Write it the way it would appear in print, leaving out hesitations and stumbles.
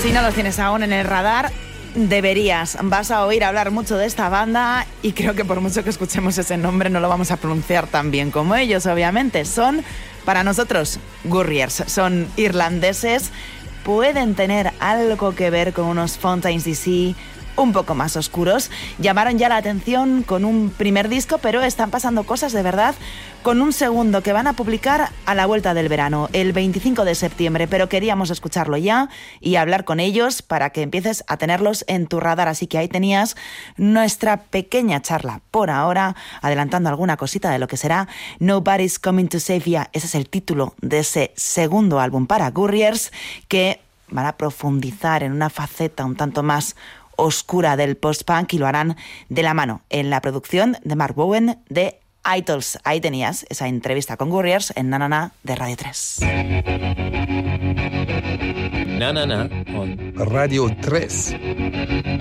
Si no los tienes aún en el radar, deberías. Vas a oír hablar mucho de esta banda y creo que por mucho que escuchemos ese nombre no lo vamos a pronunciar tan bien como ellos, obviamente. Son, para nosotros, Gurriers. Son irlandeses. Pueden tener algo que ver con unos Fontaines DC un poco más oscuros. Llamaron ya la atención con un primer disco, pero están pasando cosas de verdad con un segundo que van a publicar a la vuelta del verano, el 25 de septiembre, pero queríamos escucharlo ya y hablar con ellos para que empieces a tenerlos en tu radar. Así que ahí tenías nuestra pequeña charla por ahora, adelantando alguna cosita de lo que será Nobody's Coming to Save Ya. Ese es el título de ese segundo álbum para Gurriers, que van a profundizar en una faceta un tanto más oscura del post-punk y lo harán de la mano en la producción de Mark Bowen de Idols. Ahí tenías esa entrevista con Gurriers en Na Na Na de Radio 3. Na Na Na on Radio 3.